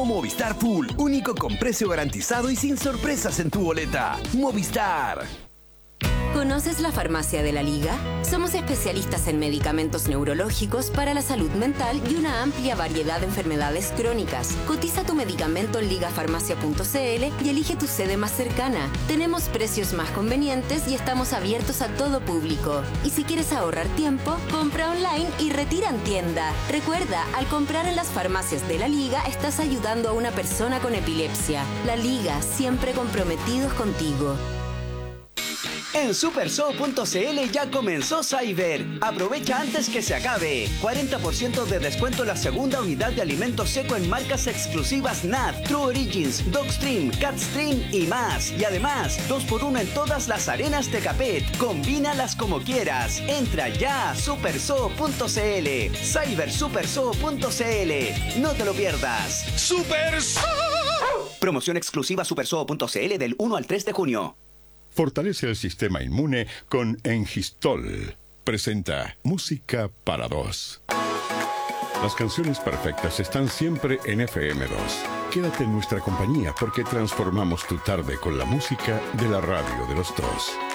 Movistar Full, único con precio garantizado y sin sorpresas en tu boleta. Movistar. ¿Conoces la Farmacia de la Liga? Somos especialistas en medicamentos neurológicos para la salud mental y una amplia variedad de enfermedades crónicas. Cotiza tu medicamento en ligafarmacia.cl y elige tu sede más cercana. Tenemos precios más convenientes y estamos abiertos a todo público. Y si quieres ahorrar tiempo, compra online y retira en tienda. Recuerda, al comprar en las farmacias de la Liga, estás ayudando a una persona con epilepsia. La Liga, siempre comprometidos contigo. En superso.cl ya comenzó Cyber. Aprovecha antes que se acabe. 40% de descuento en la segunda unidad de alimento seco en marcas exclusivas NAD, True Origins, Dogstream, Catstream y más. Y además, 2x1 en todas las arenas Tecapet. Combínalas como quieras. Entra ya a superso.cl. Cybersuperso.cl. No te lo pierdas. ¡Superso! Promoción exclusiva superso.cl del 1 al 3 de junio. Fortalece el sistema inmune con Engistol. Presenta Música para Dos. Las canciones perfectas están siempre en FM2. Quédate en nuestra compañía porque transformamos tu tarde con la música de la radio de los dos.